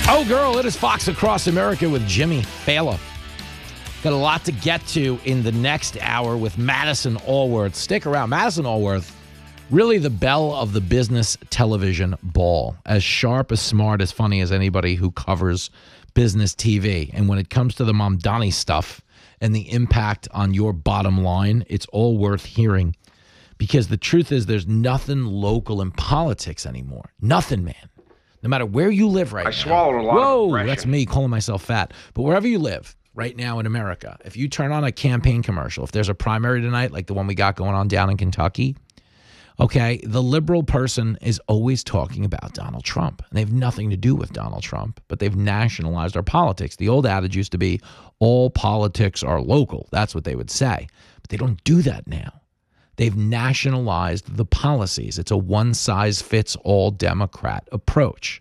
Oh, girl, it is Fox Across America with Jimmy Fallon. Got a lot to get to in the next hour with Madison Allworth. Stick around. Madison Allworth, really the belle of the business television ball. As sharp, as smart, as funny as anybody who covers business TV. And when it comes to the Mamdani stuff and the impact on your bottom line, it's all worth hearing. Because the truth is there's nothing local in politics anymore. Nothing, man. No matter where you live right now. I swallowed a lot of depression. That's me calling myself fat. But wherever you live right now in America, if you turn on a campaign commercial, if there's a primary tonight, like the one we got going on down in Kentucky, okay, the liberal person is always talking about Donald Trump. And they have nothing to do with Donald Trump, but they've nationalized our politics. The old adage used to be, all politics are local. That's what they would say. But they don't do that now. They've nationalized the policies. It's a one-size-fits-all Democrat approach.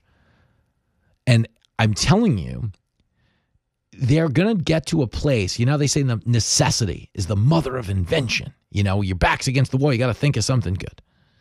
And I'm telling you, they're going to get to a place, you know, they say the necessity is the mother of invention. You know, your back's against the wall. You got to think of something good.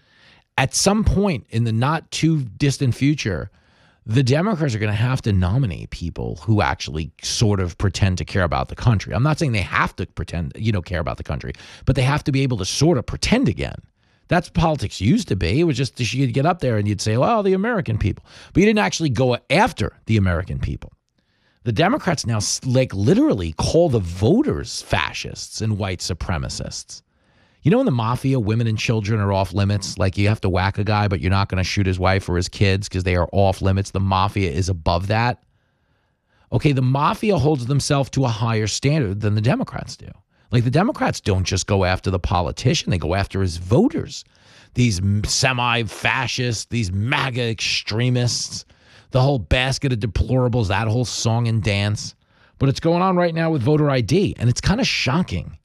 At some point in the not too distant future, the Democrats are going to have to nominate people who actually sort of pretend to care about the country. I'm not saying they have to pretend, care about the country, but they have to be able to sort of pretend again. That's what politics used to be. It was just you'd get up there and you'd say, well, the American people. But you didn't actually go after the American people. The Democrats now literally call the voters fascists and white supremacists. You know, in the mafia, women and children are off limits. Like, you have to whack a guy, but you're not going to shoot his wife or his kids because they are off limits. The mafia is above that. Okay, the mafia holds themselves to a higher standard than the Democrats do. Like, the Democrats don't just go after the politician. They go after his voters. These semi-fascists, these MAGA extremists, the whole basket of deplorables, that whole song and dance. But it's going on right now with voter ID, and it's kind of shocking.